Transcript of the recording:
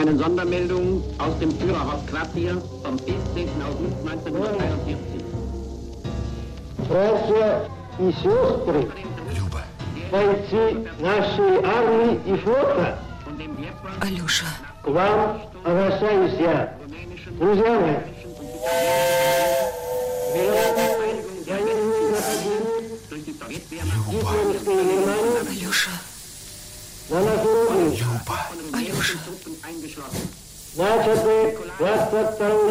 eine Sondermeldung aus dem Führerhausquartier vom 14. August 1943. Братья и сестры, бойцы нашей армии и флота, Алёша. к вам обращаюсь я, друзья мои. Я не Алёша. на нашу родину. Алёша. Начато